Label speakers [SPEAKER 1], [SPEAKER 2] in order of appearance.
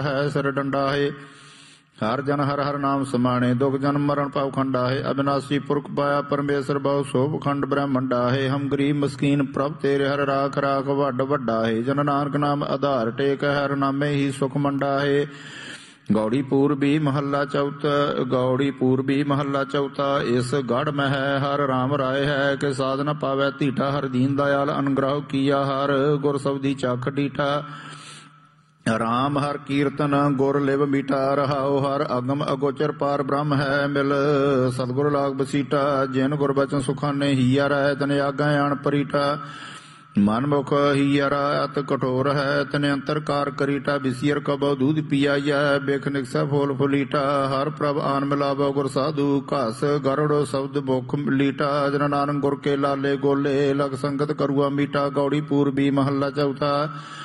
[SPEAKER 1] ਹੈ ਸਿਰ ਡੰਡਾ ਹੈ। ਹਰ ਜਨ ਹਰ ਹਰ ਨਾਮ ਸਮਾਣੇ ਦੁਖ ਜਨਮ ਮਰਨ ਭਵ ਖੰਡਾ ਹੈ। ਅਬਿਨਾਸੀ ਪੁਰਖ ਪਾਇਆ ਪਰਮੇਸ਼ਰ ਬਹੁ ਸੋਭ ਖੰਡ ਬ੍ਰਹਮੰਡਾ ਹੈ। ਹਮ ਗਰੀਬ ਮਸਕੀਨ ਪ੍ਰਭ ਤੇਰੇ ਹਰ ਰਾਖ ਰਾਖ ਵੱਡ ਵੱਡਾ ਹੈ। ਜਨ ਨਾਨਕ ਨਾਮ ਆਧਾਰ ਟੇਕ ਹਰ ਨਾਮੇ ਹੀ ਸੁਖ ਮੰਡਾ ਹੈ। ਗੌੜੀ ਪੂਰਬੀ ਮਹੱਲਾ ਚੌਥਾ ਇਸ ਗੜ ਮਹਿ ਹਰ ਰਾਮ ਰਾਏ ਹੈ। ਕਿ ਸਾਧ ਨ ਪਾਵੈ ਧੀਠਾ ਹਰ ਦੀਨ ਦਇਆਲ ਅਨੁਗ੍ਰਹ ਕੀਆ ਹਰ ਗੁਰ ਸਬਦੀ ਚੱਖ ਡੀਠਾ। ਰਾਮ ਹਰ ਕੀਰਤਨ ਗੁਰ ਲਿਵ ਮੀਠਾ ਰਹਾਉ ਹਰ ਅਗਮ ਅਗੋਚਰ ਪਾਰ ਬ੍ਰਹਮ ਹੈ। ਮਿਲ ਸਤਿਗੁਰ ਲਾਗ ਬਸੀਠਾ ਜਿਨ ਗੁਰ ਬਚਨ ਸੁਖਾਨੇ ਹੀਆ ਰਹਿ ਤਨ ਆਗਾ ਆਣ ਪਰੀਠਾ। ਮਨ ਮੁਖ ਹੀਅਰਾ ਅਤ ਕਠੋਰ ਹੈ ਤਨ ਅੰਤਰ ਕਾਰ ਕਰੀਟਾ। ਬਿਸੀਅਰ ਕਬਉ ਦੂਧ ਪੀਆਈਐ ਬਿਖ ਨਿਕਸੈ ਫੋਲ ਫੁਲੀਟਾ। ਹਰ ਪ੍ਰਭ ਆਨ ਮਿਲਾਵੋ ਗੁਰ ਸਾਧੂ ਘਸ ਗਰੜ ਸ਼ਬਦ ਮੁਖ ਲੀਟਾ। ਜਨ ਨਾਨਕ ਗੁਰ ਕੇ ਲਾਲੇ ਗੋਲੇ ਲਗ ਸੰਗਤ ਕਰੂਆ ਮੀਠਾ। ਗੌੜੀ ਪੂਰਬੀ ਮਹੱਲਾ ਚੌਥਾ।